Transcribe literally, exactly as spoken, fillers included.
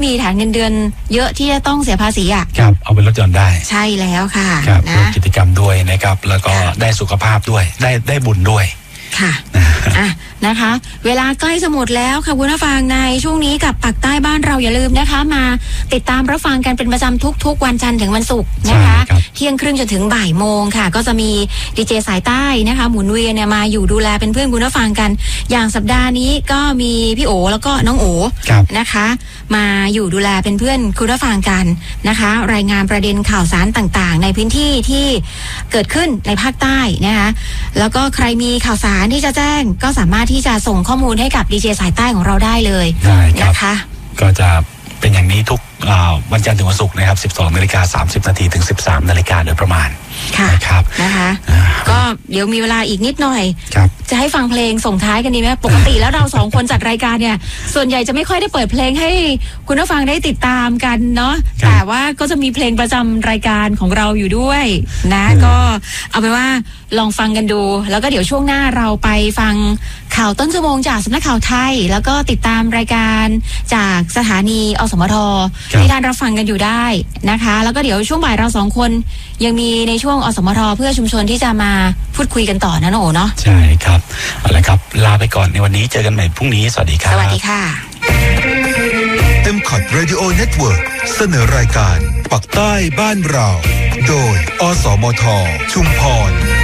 ฐานเงินเดือนเยอะที่จะต้องเสียภาษีอ่ะครับเอาไปลดหย่อนได้ใช่แล้วค่ะครับนะร่วมกิจกรรมด้วยนะครับแล้วก็ได้สุขภาพด้วยได้ได้บุญด้วยค่ะอ่ะนะคะเวลาใกล้จะหมดแล้วค่ะคุณผู้ฟังในช่วงนี้กับปักใต้บ้านเราอย่าลืมนะคะมาติดตามรับฟังกันเป็นประจำทุกๆวันจันทร์ถึงวันศุกร์นะคะเที่ยงครึ่งจนถึงบ่ายโมงค่ะก็จะมีดีเจสายใต้นะคะหมุนเวียนเนี่ยมาอยู่ดูแลเป็นเพื่อนคุณผู้ฟังกันอย่างสัปดาห์นี้ก็มีพี่โอแล้วก็น้องโอนะคะมาอยู่ดูแลเป็นเพื่อนคุณผู้ฟังกันนะคะรายงานประเด็นข่าวสารต่างๆในพื้นที่ที่เกิดขึ้นในภาคใต้นะคะแล้วก็ใครมีข่าวสารที่จะแจ้งก็สามารถที่จะส่งข้อมูลให้กับดีเจสายใต้ของเราได้เลยนะคะก็จะเป็นอย่างนี้ทุกวันจันทร์ถึงวันศุกร์นะครับ สิบสองนาฬิกาสามสิบนาทีถึง สิบสามนาฬิกาโดยประมาณนะครับนะคะก็เดี๋ยวมีเวลาอีกนิดหน่อยจะให้ฟังเพลงส่งท้ายกันดีไหมปกติแล้วเราสองคนจัดรายการเนี่ยส่วนใหญ่จะไม่ค่อยได้เปิดเพลงให้คุณผู้ฟังได้ติดตามกันเนาะแต่ว่าก็จะมีเพลงประจำรายการของเราอยู่ด้วยนะก็เอาไปว่าลองฟังกันดูแล้วก็เดี๋ยวช่วงหน้าเราไปฟังข่าวต้นชั่วโมงจากสำนักข่าวไทยแล้วก็ติดตามรายการจากสถานีอสมทที่ท่านรับฟังกันอยู่ได้นะคะแล้วก็เดี๋ยวช่วงบ่ายเราสองคนยังมีในช่วงอสมทเพื่อชุมชนที่จะมาพูดคุยกันต่อนะโอ๋เนาะใช่ครับเอาละครับลาไปก่อนในวันนี้เจอกันใหม่พรุ่งนี้สวัสดีครับสวัสดีค่ะเอ็ม คอท Radio Network เสนอรายการปักใต้บ้านเราโดยอสมทชุมพร